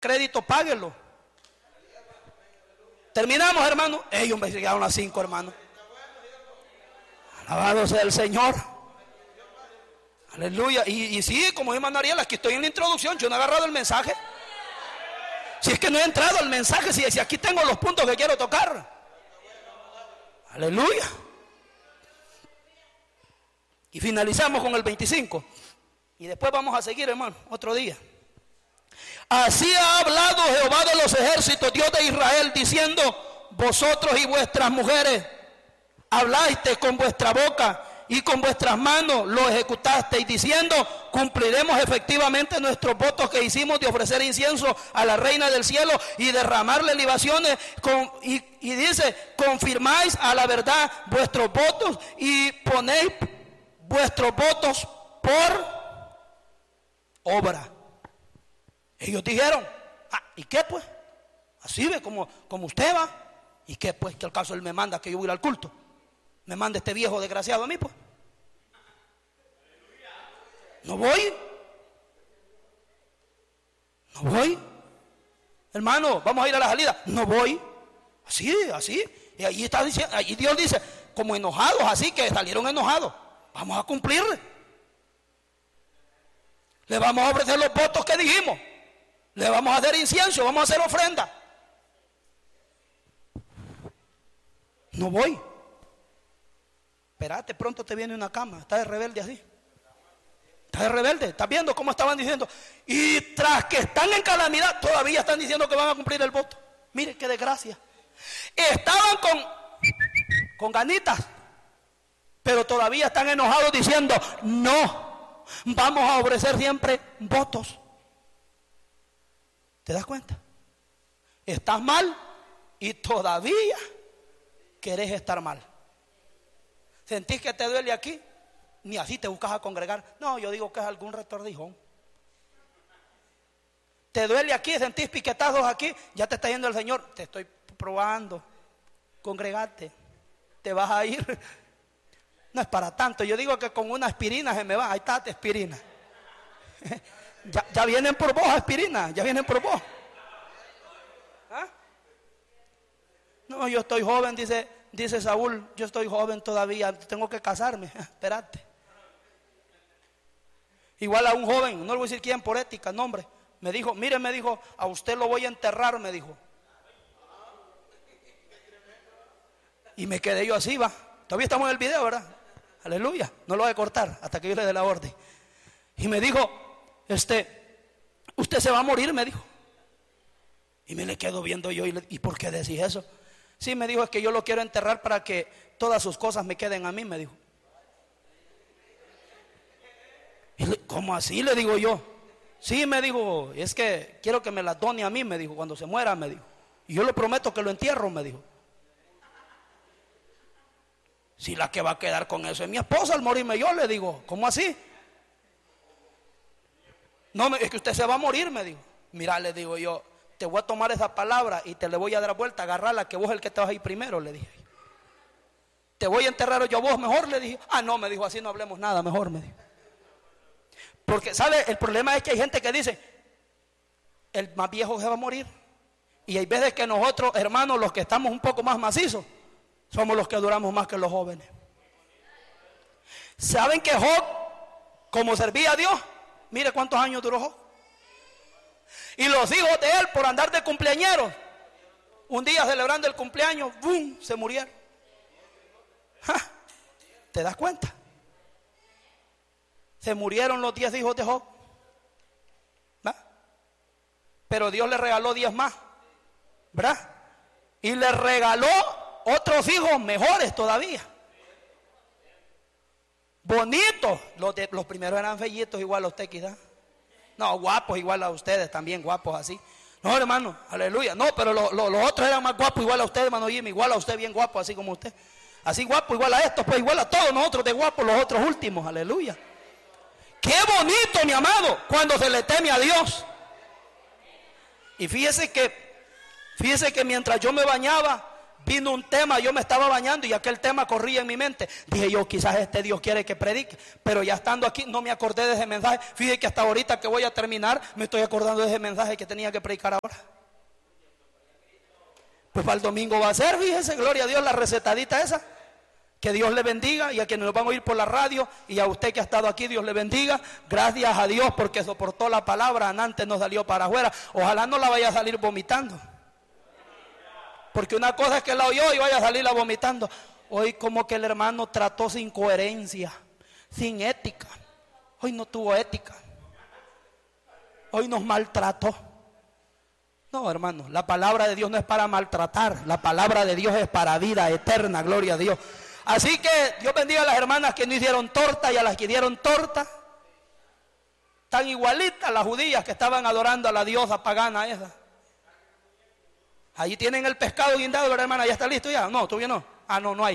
Crédito, páguelo. Terminamos, hermano. Ellos me llegaron a las 5, hermano. Alabado sea el Señor. Aleluya. Y sí, como dijo Ariel, aquí estoy en la introducción. Yo no he agarrado el mensaje. Si es que no he entrado al mensaje, si aquí tengo los puntos que quiero tocar. Aleluya. Y finalizamos con el 25. Y después vamos a seguir, hermano, otro día. Así ha hablado Jehová de los ejércitos, Dios de Israel, diciendo: vosotros y vuestras mujeres hablasteis con vuestra boca y con vuestras manos lo ejecutasteis, diciendo: cumpliremos efectivamente nuestros votos que hicimos de ofrecer incienso a la reina del cielo y derramarle libaciones. Y dice: confirmáis a la verdad vuestros votos y ponéis vuestros votos por obra. Ellos dijeron: ¿y qué pues? Así ve como usted va. ¿Y qué pues? Que al caso él me manda que yo voy a ir al culto. Me manda este viejo desgraciado a mí pues. No voy. No voy. Hermano, vamos a ir a la salida. No voy. Así. Y allí está diciendo, allí Dios dice, como enojados, así que salieron enojados. Vamos a cumplirle. Le vamos a ofrecer los votos que dijimos. Le vamos a hacer incienso, vamos a hacer ofrenda. No voy. Espérate, pronto te viene una cama. Estás de rebelde así. Estás de rebelde. ¿Estás viendo cómo estaban diciendo? Y tras que están en calamidad, todavía están diciendo que van a cumplir el voto. Mire qué desgracia. Estaban con ganitas, pero todavía están enojados diciendo: no, vamos a ofrecer siempre votos. ¿Te das cuenta? Estás mal y todavía querés estar mal. ¿Sentís que te duele aquí? Ni así te buscas a congregar. No, yo digo que es algún retordijón. ¿Te duele aquí? ¿Sentís piquetazos aquí? Ya te está yendo el Señor. Te estoy probando. Congregate. Te vas a ir. No es para tanto. Yo digo que con una aspirina se me va. Ahí está, aspirina. Ya vienen por vos, aspirina. Ya vienen por vos. ¿Ah? No, yo estoy joven, dice Saúl. Yo estoy joven todavía. Tengo que casarme. Espérate. Igual a un joven, no le voy a decir quién por ética, nombre. Me dijo, mire, me dijo, a usted lo voy a enterrar, me dijo. Y me quedé yo así, va. Todavía estamos en el video, ¿verdad? Aleluya. No lo voy a cortar hasta que yo le dé la orden. Y me dijo, usted se va a morir, me dijo. Y me le quedo viendo yo, ¿y por qué decís eso? Sí, me dijo, es que yo lo quiero enterrar para que todas sus cosas me queden a mí, me dijo. ¿Cómo así? Le digo yo. Sí, me dijo, es que quiero que me las done a mí, me dijo, cuando se muera, me dijo. Y yo le prometo que lo entierro, me dijo. Si la que va a quedar con eso es mi esposa al morirme yo, le digo, ¿cómo así? No, es que usted se va a morir, me dijo. Mira, le digo yo, te voy a tomar esa palabra y te le voy a dar vuelta, agarrarla, que vos es el que te vas a ir primero, le dije. Te voy a enterrar yo a vos mejor, le dije. No, me dijo, así no hablemos nada, mejor, me dijo. Porque, ¿sabe? El problema es que hay gente que dice, el más viejo se va a morir. Y hay veces que nosotros, hermanos, los que estamos un poco más macizos, somos los que duramos más que los jóvenes. ¿Saben que Job, como servía a Dios, mire cuántos años duró Job? Y los hijos de él, por andar de cumpleañeros, un día celebrando el cumpleaños, ¡bum!, se murieron. ¡Ja! ¿Te das cuenta? Se murieron los 10 hijos de Job. ¿Va? Pero Dios le regaló 10 más, ¿verdad? Y le regaló otros hijos mejores todavía. Bonitos. Los primeros eran fellitos igual a usted quizás. No, guapos igual a ustedes también, guapos así. No, hermano, aleluya. No, pero los otros eran más guapos igual a usted, hermano Jimmy, igual a usted, bien guapo, así como usted. Así guapo igual a estos, pues igual a todos nosotros de guapos, los otros últimos, aleluya. Qué bonito, mi amado, cuando se le teme a Dios. Y fíjese que mientras yo me bañaba, vino un tema, yo me estaba bañando y aquel tema corría en mi mente. Dije yo, quizás este Dios quiere que predique, pero ya estando aquí no me acordé de ese mensaje. Fíjate que hasta ahorita que voy a terminar me estoy acordando de ese mensaje que tenía que predicar ahora. Pues para el domingo va a ser, fíjese, gloria a Dios, la recetadita esa. Que Dios le bendiga, y a quienes nos van a oír por la radio, y a usted que ha estado aquí, Dios le bendiga. Gracias a Dios porque soportó la palabra, antes no salió para afuera. Ojalá no la vaya a salir vomitando, porque una cosa es que la oyó y vaya a salirla vomitando. Hoy como que el hermano trató sin coherencia, sin ética. Hoy no tuvo ética, hoy nos maltrató. No, hermano, la palabra de Dios no es para maltratar, la palabra de Dios es para vida eterna, gloria a Dios. Así que Dios bendiga a las hermanas que no hicieron torta y a las que dieron torta. Tan igualitas las judías que estaban adorando a la diosa pagana esa. Allí tienen el pescado guindado, ¿verdad, hermana? ¿Ya está listo ya? No, todavía no. Ah, no, no hay.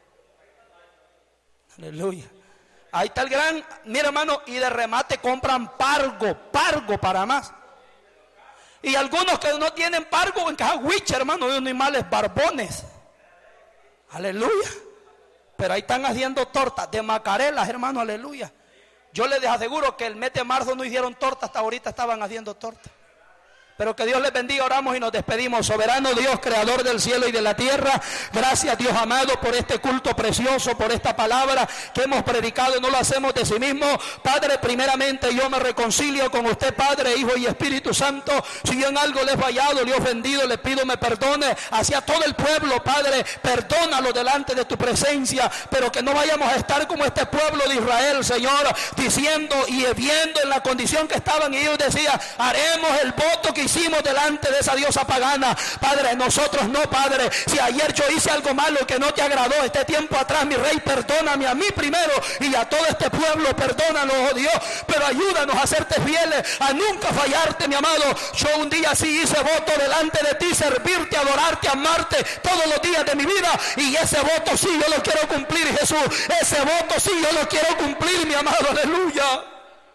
Aleluya. Ahí está el gran, mira, hermano, y de remate compran pargo para más. Y algunos que no tienen pargo en cajahuiche, hermano, de animales barbones. Aleluya. Pero ahí están haciendo tortas de macarelas, hermano, aleluya. Yo les aseguro que el mes de marzo no hicieron tortas, hasta ahorita estaban haciendo tortas. Pero que Dios les bendiga, oramos y nos despedimos. Soberano Dios, creador del cielo y de la tierra, gracias Dios amado por este culto precioso, por esta palabra que hemos predicado. No lo hacemos de sí mismo, Padre. Primeramente yo me reconcilio con usted, Padre, Hijo y Espíritu Santo. Si yo en algo le he fallado, le he ofendido, le pido me perdone hacia todo el pueblo, Padre. Perdónalo delante de tu presencia, pero que no vayamos a estar como este pueblo de Israel, Señor, diciendo y viendo en la condición que estaban, y ellos decían, haremos el voto que hicimos delante de esa diosa pagana. Padre, nosotros no, Padre. Si ayer yo hice algo malo que no te agradó, este tiempo atrás, mi Rey, perdóname a mí primero y a todo este pueblo, perdónalo, oh Dios, pero ayúdanos a serte fieles, a nunca fallarte, mi amado. Yo un día sí hice voto delante de ti, servirte, adorarte, amarte todos los días de mi vida, y ese voto sí yo lo quiero cumplir, Jesús. Ese voto sí yo lo quiero cumplir, mi amado, aleluya.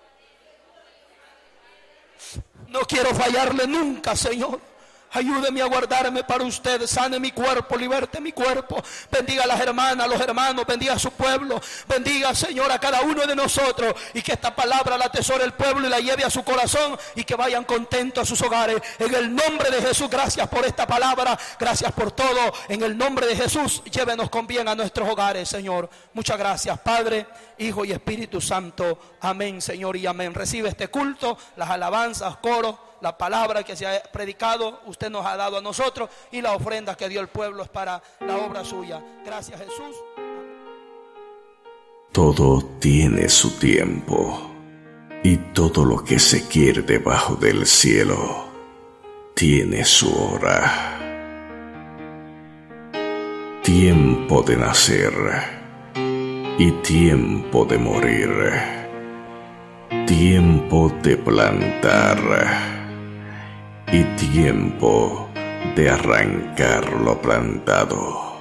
No quiero fallarle nunca, Señor. Ayúdeme a guardarme para usted, sane mi cuerpo, liberte mi cuerpo. Bendiga a las hermanas, a los hermanos, bendiga a su pueblo. Bendiga, Señor, a cada uno de nosotros, y que esta palabra la atesore el pueblo y la lleve a su corazón, y que vayan contentos a sus hogares. En el nombre de Jesús, gracias por esta palabra, gracias por todo. En el nombre de Jesús, llévenos con bien a nuestros hogares, Señor. Muchas gracias, Padre, Hijo y Espíritu Santo. Amén, Señor, y amén. Recibe este culto, las alabanzas, coros, la palabra que se ha predicado, usted nos ha dado a nosotros, y la ofrenda que dio el pueblo es para la obra suya. Gracias, Jesús. Todo tiene su tiempo, y todo lo que se quiere debajo del cielo tiene su hora. Tiempo de nacer y tiempo de morir. Tiempo de plantar y tiempo de arrancar lo plantado.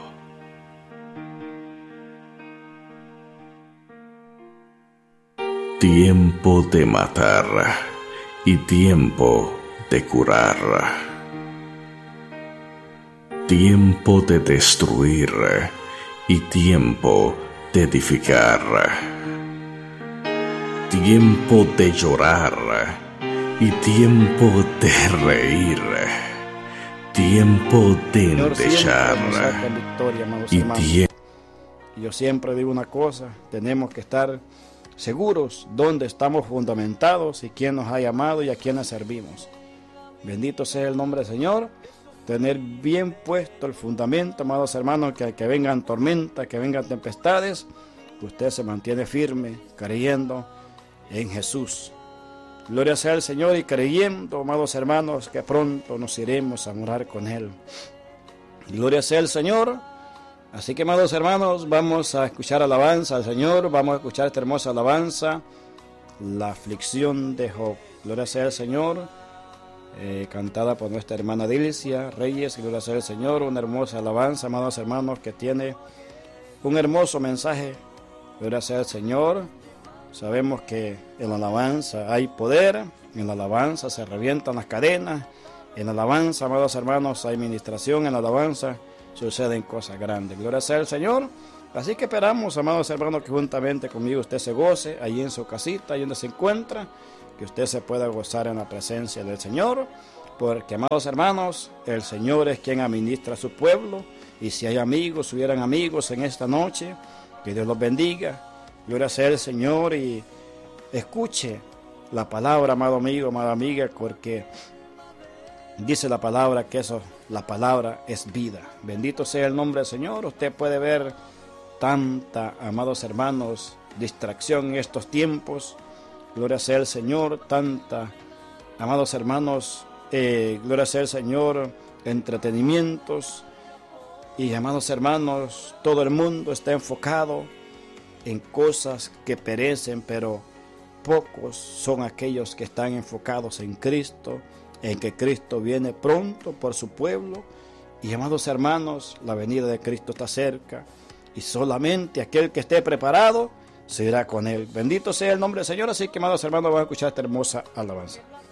Tiempo de matar y tiempo de curar. Tiempo de destruir y tiempo de edificar. Tiempo de llorar y tiempo de reír, tiempo de endechar y tiempo. Yo siempre digo una cosa: tenemos que estar seguros donde estamos fundamentados y quién nos ha llamado y a quiénes servimos. Bendito sea el nombre del Señor. Tener bien puesto el fundamento, amados hermanos, que vengan tormentas, que vengan tempestades, usted se mantiene firme, creyendo en Jesús. Gloria sea al Señor, y creyendo, amados hermanos, que pronto nos iremos a morar con Él. Gloria sea al Señor. Así que, amados hermanos, vamos a escuchar alabanza al Señor. Vamos a escuchar esta hermosa alabanza, la aflicción de Job. Gloria sea al Señor, cantada por nuestra hermana Dilcia Reyes. Gloria sea al Señor, una hermosa alabanza, amados hermanos, que tiene un hermoso mensaje. Gloria sea al Señor. Sabemos que en la alabanza hay poder, en la alabanza se revientan las cadenas, en la alabanza, amados hermanos, hay ministración, en la alabanza suceden cosas grandes. Gloria sea al Señor. Así que esperamos, amados hermanos, que juntamente conmigo usted se goce allí en su casita, allí donde se encuentra, que usted se pueda gozar en la presencia del Señor, porque, amados hermanos, el Señor es quien administra a su pueblo, y si hay amigos, hubieran amigos en esta noche, que Dios los bendiga. Gloria sea al Señor y escuche la palabra, amado amigo, amada amiga, porque dice la palabra que la palabra es vida. Bendito sea el nombre del Señor. Usted puede ver tanta, amados hermanos, distracción en estos tiempos. Gloria sea el Señor. Tanta, amados hermanos, gloria sea el Señor, entretenimientos. Y, amados hermanos, todo el mundo está enfocado en cosas que perecen, pero pocos son aquellos que están enfocados en Cristo, en que Cristo viene pronto por su pueblo. Y, amados hermanos, la venida de Cristo está cerca, y solamente aquel que esté preparado se irá con él. Bendito sea el nombre del Señor. Así que, amados hermanos, vamos a escuchar esta hermosa alabanza.